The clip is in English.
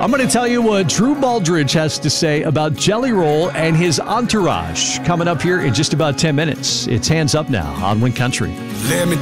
I'm going to tell you what Drew Baldridge has to say about Jelly Roll and his entourage coming up here in just about 10 minutes. It's Hands Up now on Win Country. Let me